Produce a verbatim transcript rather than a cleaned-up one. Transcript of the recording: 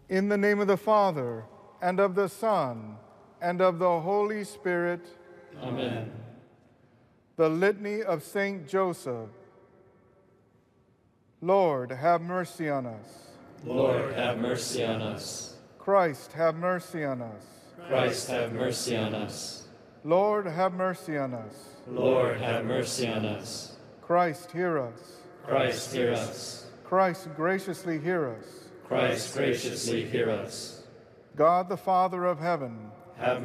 In the name of the Father, and of the Son, and of the Holy Spirit. Amen. The Litany of Saint Joseph. Lord, have mercy on us. Lord, have mercy on us. Christ, have mercy on us. Christ, have mercy on us. Lord, have mercy on us. Lord, have mercy on us. Christ, hear us. Christ, hear us. Christ, graciously hear us. Christ, graciously hear us. God, the Father of heaven, have